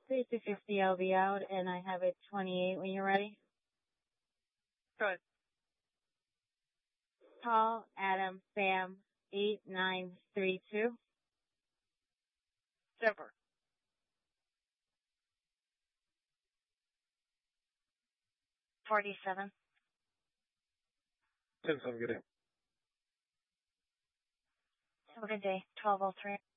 3 to 50, I'll be out, and I have it 28 when you're ready. Good. Paul, Adam, Sam, 8932. Denver. $47. 10-7, good day. Have a good day. 1203.